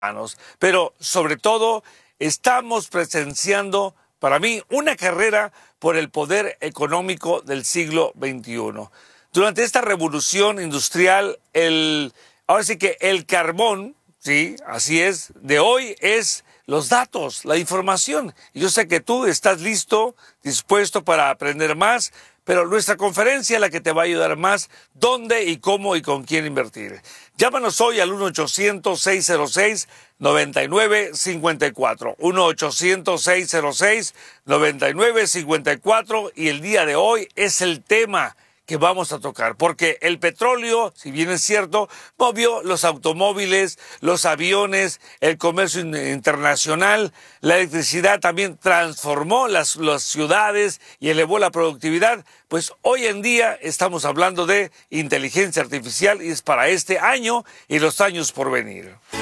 manos. Pero sobre todo estamos presenciando, para mí, una carrera por el poder económico del siglo XXI. Durante esta revolución industrial, ahora sí que el carbón, sí, así es, de hoy es los datos, la información. Y yo sé que tú estás listo, dispuesto para aprender más, pero nuestra conferencia es la que te va a ayudar más dónde y cómo y con quién invertir. Llámanos hoy al 1-800-606-9954, 1-800-606-9954, y el día de hoy es el tema que vamos a tocar, porque el petróleo, si bien es cierto, movió los automóviles, los aviones, el comercio internacional, la electricidad también transformó las ciudades y elevó la productividad. Pues hoy en día estamos hablando de inteligencia artificial y es para este año y los años por venir.